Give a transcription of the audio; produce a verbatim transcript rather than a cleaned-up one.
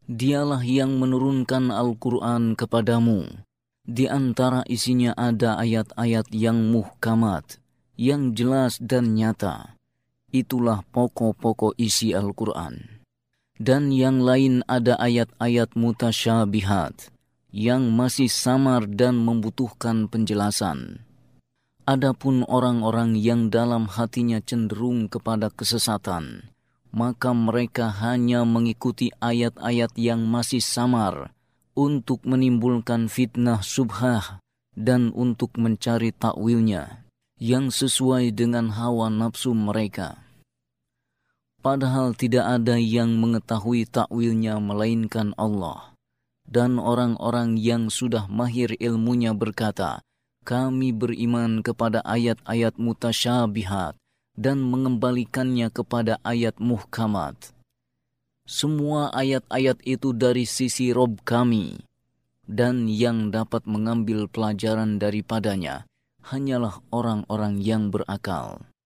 Dialah yang menurunkan Al-Quran kepadamu. Di antara isinya ada ayat-ayat yang muhkamat, yang jelas dan nyata. Itulah pokok-pokok isi Al-Quran. Dan yang lain ada ayat-ayat mutasyabihat, yang masih samar dan membutuhkan penjelasan. Adapun orang-orang yang dalam hatinya cenderung kepada kesesatan, maka mereka hanya mengikuti ayat-ayat yang masih samar untuk menimbulkan fitnah syubhah dan untuk mencari takwilnya yang sesuai dengan hawa nafsu mereka. Padahal tidak ada yang mengetahui takwilnya melainkan Allah. Dan orang-orang yang sudah mahir ilmunya berkata, kami beriman kepada ayat-ayat mutasyabihat dan mengembalikannya kepada ayat muhkamat. Semua ayat-ayat itu dari sisi Rob kami, dan yang dapat mengambil pelajaran daripadanya hanyalah orang-orang yang berakal.